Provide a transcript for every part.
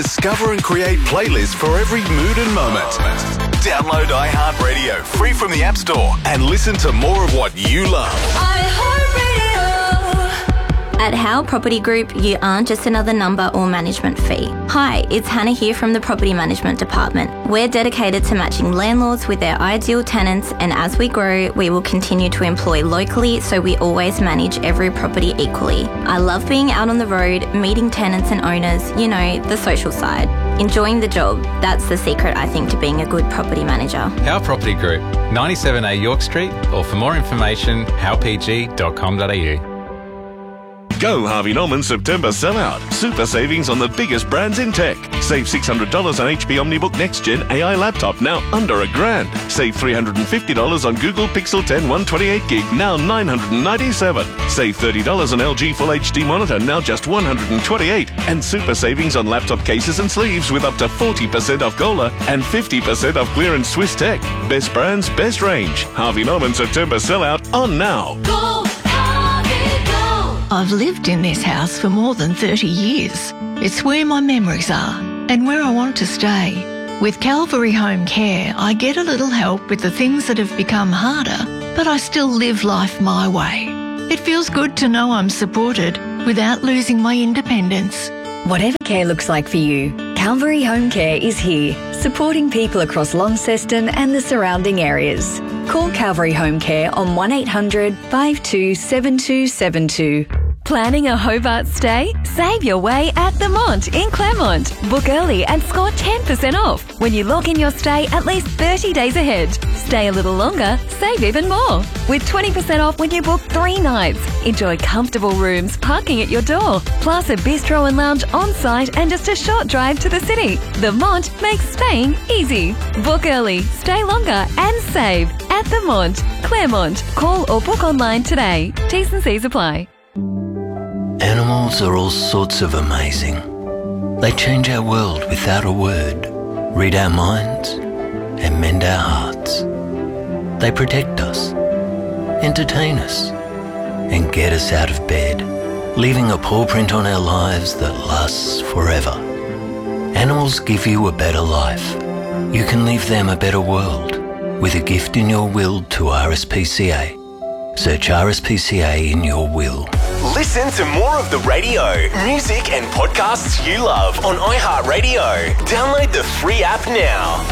Discover and create playlists for every mood and moment. Download iHeartRadio free from the App Store and listen to more of what you love. At Howe Property Group, you aren't just another number or management fee. Hi, it's Hannah here from the Property Management Department. We're dedicated to matching landlords with their ideal tenants, and as we grow, we will continue to employ locally so we always manage every property equally. I love being out on the road, meeting tenants and owners, you know, the social side. Enjoying the job, that's the secret, I think, to being a good property manager. Howe Property Group, 97A York Street, or for more information, howpg.com.au. Go Harvey Norman September sellout. Super savings on the biggest brands in tech. Save $600 on HP OmniBook Next Gen AI laptop, now under $1,000. Save $350 on Google Pixel 10 128GB, now $997. Save $30 on LG Full HD monitor, now just $128. And super savings on laptop cases and sleeves with up to 40% off Gola and 50% off clearance Swiss Tech. Best brands, best range. Harvey Norman September sellout on now. Go, Harvey, go! I've lived in this house for more than 30 years. It's where my memories are and where I want to stay. With Calvary Home Care, I get a little help with the things that have become harder, but I still live life my way. It feels good to know I'm supported without losing my independence. Whatever care looks like for you, Calvary Home Care is here, supporting people across Launceston and the surrounding areas. Call Calvary Home Care on 1800 527272. Planning a Hobart stay? Save your way at The Mont in Claremont. Book early and score 10% off when you lock in your stay at least 30 days ahead. Stay a little longer, save even more. With 20% off when you book 3 nights. Enjoy comfortable rooms, parking at your door, plus a bistro and lounge on site and just a short drive to the city. The Mont makes staying easy. Book early, stay longer and save at The Mont, Claremont. Call or book online today. T's and C's apply. Animals are all sorts of amazing. They change our world without a word, read our minds, and mend our hearts. They protect us, entertain us, and get us out of bed, leaving a paw print on our lives that lasts forever. Animals give you a better life. You can leave them a better world with a gift in your will to RSPCA. Search RSPCA in your will. Listen to more of the radio, music and podcasts you love on iHeartRadio. Download the free app now.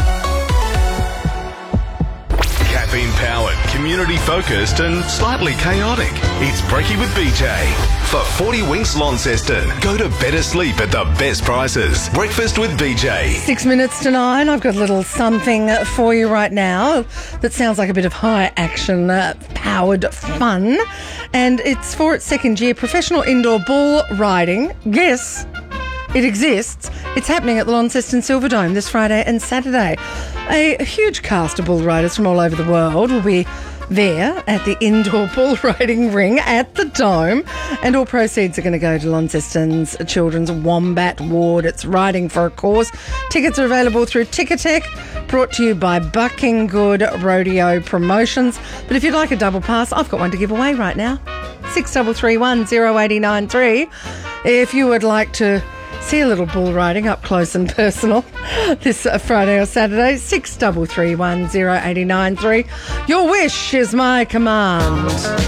Caffeine-powered, community-focused and slightly chaotic. It's Brekkie with BJ. For 40 Winks Launceston, go to better sleep at the best prices. Breakfast with BJ. 6 minutes to 9. I've got a little something for you right now that sounds like a bit of high-action powered fun. And it's for its second year, professional indoor bull riding. Yes, it exists. It's happening at the Launceston Silverdome this Friday and Saturday. A huge cast of bull riders from all over the world will be there at the indoor bull riding ring at the Dome, and all proceeds are going to go to Launceston's Children's Wombat Ward. It's riding for a cause. Tickets are available through Ticketek, brought to you by Bucking Good Rodeo Promotions. But if you'd like a double pass, I've got one to give away right now. 6331 0893. If you would like to see a little bull riding up close and personal this Friday or Saturday, 6331 0893. Your wish is my command.